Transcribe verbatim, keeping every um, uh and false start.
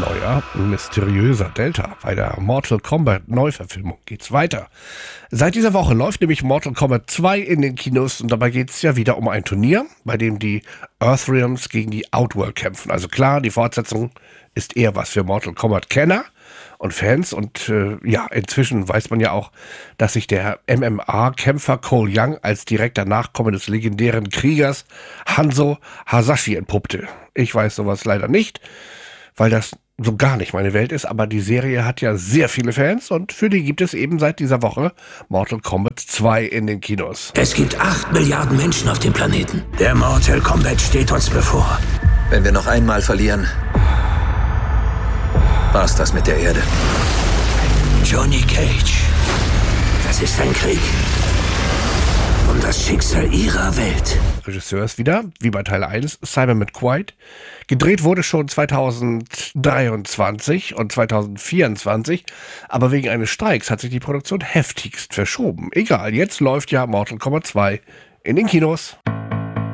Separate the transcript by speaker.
Speaker 1: neuer, mysteriöser Delta. Bei der Mortal Kombat Neuverfilmung geht's weiter. Seit dieser Woche läuft nämlich Mortal Kombat zwei in den Kinos und dabei geht's ja wieder um ein Turnier, bei dem die Earthrealms gegen die Outworld kämpfen. Also klar, die Fortsetzung ist eher was für Mortal Kombat-Kenner und Fans und äh, ja, inzwischen weiß man ja auch, dass sich der M M A-Kämpfer Cole Young als direkter Nachkomme des legendären Kriegers Hanzo Hasashi entpuppte. Ich weiß sowas leider nicht, weil das so gar nicht meine Welt ist, aber die Serie hat ja sehr viele Fans und für die gibt es eben seit dieser Woche Mortal Kombat zwei in den Kinos.
Speaker 2: Es gibt acht Milliarden Menschen auf dem Planeten. Der Mortal Kombat steht uns bevor.
Speaker 3: Wenn wir noch einmal verlieren, war's das mit der Erde.
Speaker 2: Johnny Cage, das ist ein Krieg um das Schicksal ihrer Welt.
Speaker 1: Regisseur ist wieder, wie bei Teil eins, Simon McQuaid. Gedreht wurde schon zweitausenddreiundzwanzig und zweitausendvierundzwanzig, aber wegen eines Streiks hat sich die Produktion heftigst verschoben. Egal, jetzt läuft ja Mortal Kombat zwei in den Kinos.